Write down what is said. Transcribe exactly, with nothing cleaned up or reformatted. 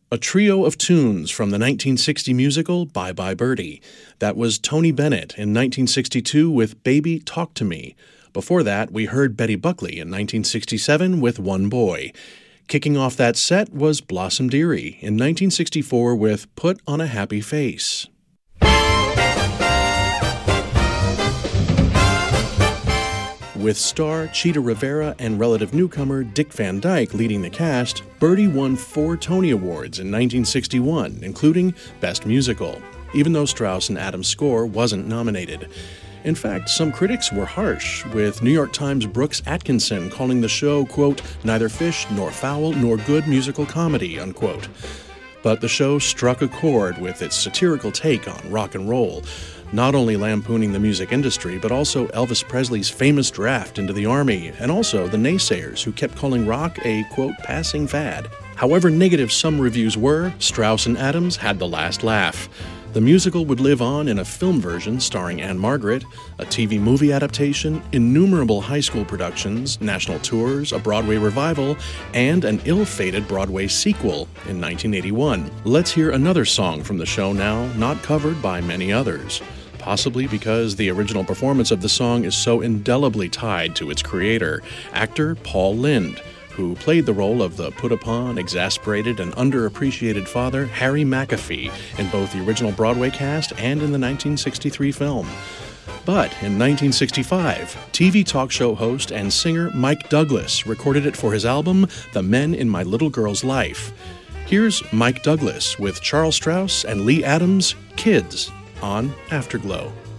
A trio of tunes from the nineteen sixty musical Bye Bye Birdie. That was Tony Bennett in nineteen sixty-two with Baby Talk to Me. Before that, we heard Betty Buckley in nineteen sixty-seven with One Boy. Kicking off that set was Blossom Dearie in nineteen sixty-four with Put on a Happy Face. With star Chita Rivera and relative newcomer Dick Van Dyke leading the cast, Birdie won four Tony Awards in nineteen sixty-one, including Best Musical, even though Strauss and Adams' score wasn't nominated. In fact, some critics were harsh, with New York Times' Brooks Atkinson calling the show, quote, neither fish nor fowl nor good musical comedy, unquote. But the show struck a chord with its satirical take on rock and roll, not only lampooning the music industry, but also Elvis Presley's famous draft into the Army, and also the naysayers who kept calling rock a, quote, passing fad. However negative some reviews were, Strauss and Adams had the last laugh. The musical would live on in a film version starring Anne Margaret, a T V movie adaptation, innumerable high school productions, national tours, a Broadway revival, and an ill-fated Broadway sequel in nineteen eighty-one. Let's hear another song from the show now, not covered by many others. Possibly because the original performance of the song is so indelibly tied to its creator, actor Paul Lynde, who played the role of the put-upon, exasperated, and underappreciated father Harry McAfee in both the original Broadway cast and in the nineteen sixty-three film. But in nineteen sixty-five, T V talk show host and singer Mike Douglas recorded it for his album, The Men in My Little Girl's Life. Here's Mike Douglas with Charles Strauss and Lee Adams' Kids on Afterglow.